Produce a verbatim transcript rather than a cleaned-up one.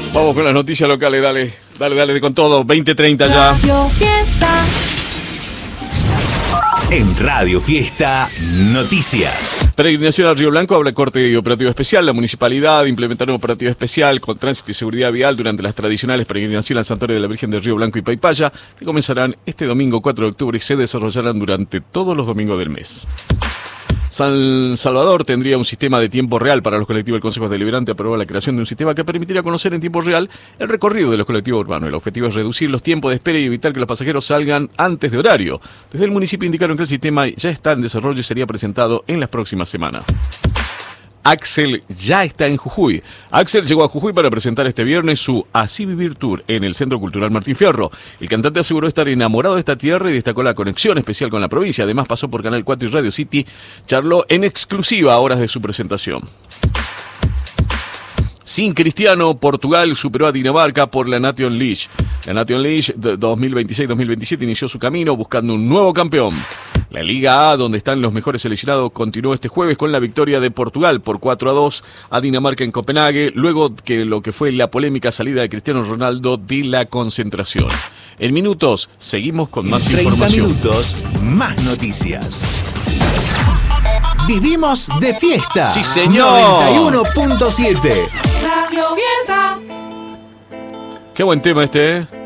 Vamos con las noticias locales, dale, dale, dale con todo, veinte treinta ya. Radio Fiesta. En Radio Fiesta, noticias. Peregrinación al Río Blanco habla corte y operativo especial. La municipalidad implementará un operativo especial con tránsito y seguridad vial durante las tradicionales peregrinaciones al Santuario de la Virgen del Río Blanco y Paipaya, que comenzarán este domingo cuatro de octubre y se desarrollarán durante todos los domingos del mes. San Salvador tendría un sistema de tiempo real para los colectivos. El Consejo Deliberante aprobó la creación de un sistema que permitiría conocer en tiempo real el recorrido de los colectivos urbanos. El objetivo es reducir los tiempos de espera y evitar que los pasajeros salgan antes de horario. Desde el municipio indicaron que el sistema ya está en desarrollo y sería presentado en las próximas semanas. Axel ya está en Jujuy. Axel llegó a Jujuy para presentar este viernes su Así Vivir Tour en el Centro Cultural Martín Fierro. El cantante aseguró estar enamorado de esta tierra y destacó la conexión especial con la provincia. Además pasó por Canal cuatro y Radio City. Charló en exclusiva a horas de su presentación. Sin Cristiano, Portugal superó a Dinamarca por la Nation League. La Nation League dos mil veintiséis dos mil veintisiete inició su camino buscando un nuevo campeón. La Liga A, donde están los mejores seleccionados, continuó este jueves con la victoria de Portugal por cuatro a dos a Dinamarca en Copenhague, luego que lo que fue la polémica salida de Cristiano Ronaldo de la concentración. En minutos, seguimos con más información. treinta minutos, más noticias. Vivimos de fiesta. ¡Sí, señor! noventa y uno punto siete. Radio Fiesta. Qué buen tema este, ¿eh?